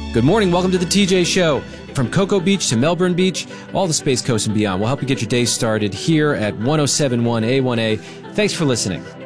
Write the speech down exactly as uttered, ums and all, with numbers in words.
Good morning. Welcome to the T J Show. From Cocoa Beach to Melbourne Beach, all the Space Coast and beyond. We'll help you get your day started here at one oh seven point one A one A. Thanks for listening.